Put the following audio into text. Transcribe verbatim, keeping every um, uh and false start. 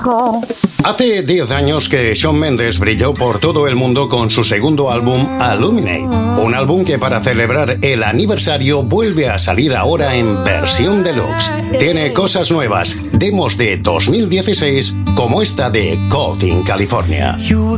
Hace diez años que Shawn Mendes brilló por todo el mundo con su segundo álbum, Illuminate. Un álbum que para celebrar el aniversario vuelve a salir ahora en versión deluxe. Tiene cosas nuevas, demos de dos mil dieciséis como esta de Cold in California.